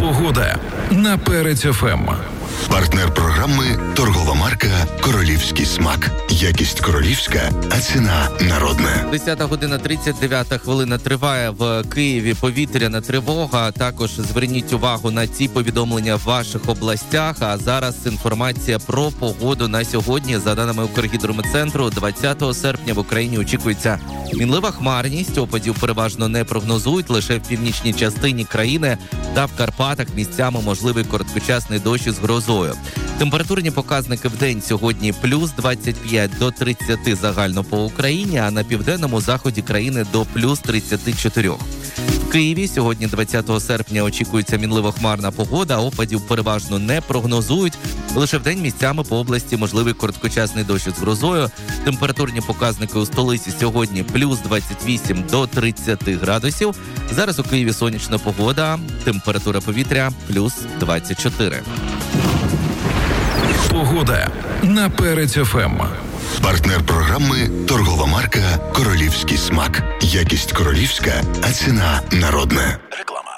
Погода на Перець ФМ. Партнер програми – торгова марка «Королівський смак». Якість королівська, а ціна народна. 10 година 39 хвилина триває в Києві повітряна тривога. Також зверніть увагу на ці повідомлення в ваших областях. А зараз інформація про погоду на сьогодні. За даними Укргідрометцентру, 20 серпня в Україні очікується мінлива хмарність. Опадів переважно не прогнозують. Лише в північній частині країни та в Карпатах місцями можливий короткочасний дощ із грозою. Температурні показники в день сьогодні плюс 25 до 30 загально по Україні, а на південному заході країни до плюс 34. В Києві сьогодні 20 серпня очікується мінливо-хмарна погода, опадів переважно не прогнозують. Лише в день місцями по області можливий короткочасний дощ із грозою. Температурні показники у столиці сьогодні плюс 28 до 30 градусів. Зараз у Києві сонячна погода, температура повітря плюс 24. Погода на Перець ФМ. Партнер програми – торгова марка «Королівський смак». Якість королівська, а ціна народна.